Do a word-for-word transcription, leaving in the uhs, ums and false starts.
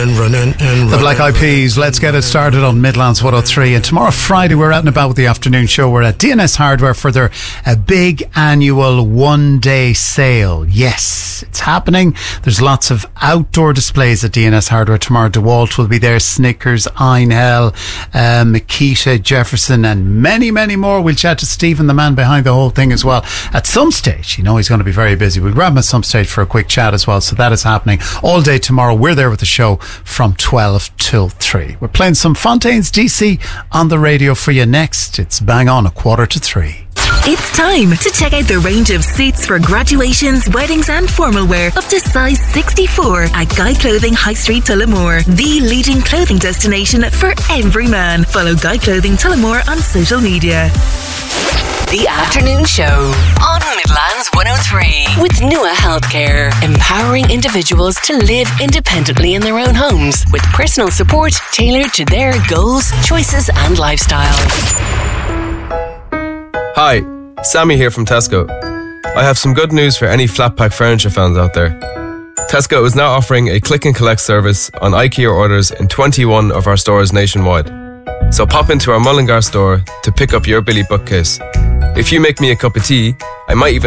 And running and The Black Eyed Peas, let's get it started on Midlands one oh three. And tomorrow, Friday, we're out and about with the afternoon show. We're at D N S Hardware for their a big annual one-day sale. Yes, it's happening. There's lots of outdoor displays at D N S Hardware tomorrow. DeWalt will be there, Snickers, Einhell, uh, Makita, Jefferson, and many, many more. We'll chat to Stephen, the man behind the whole thing as well. At some stage, you know he's going to be very busy. We'll grab him at some stage for a quick chat as well. So that is happening all day tomorrow. We're there with the show from twelve till three. We're playing some Fontaines D C on the radio for you next. It's bang on a quarter to three. It's time to check out the range of suits for graduations, weddings and formal wear up to size sixty-four at Guy Clothing High Street Tullamore, the leading clothing destination for every man. Follow Guy Clothing Tullamore on social media. The Afternoon Show on Midlands one oh three with Nua Healthcare, empowering individuals to live independently in their own homes with personal support tailored to their goals, choices and lifestyle. Hi, Sammy here from Tesco. I have some good news for any flat pack furniture fans out there. Tesco is now offering a click and collect service on IKEA orders in twenty-one of our stores nationwide. So pop into our Mullingar store to pick up your Billy bookcase. If you make me a cup of tea, I might even